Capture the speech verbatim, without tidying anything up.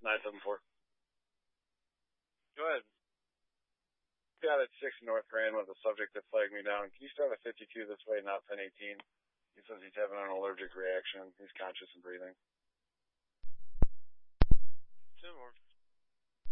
nine seven four. Go ahead. Got it six North Grand with a subject that flagged me down. Can you start a fifty-two this way, not ten eighteen? He says he's having an allergic reaction. He's conscious and breathing. Ten more.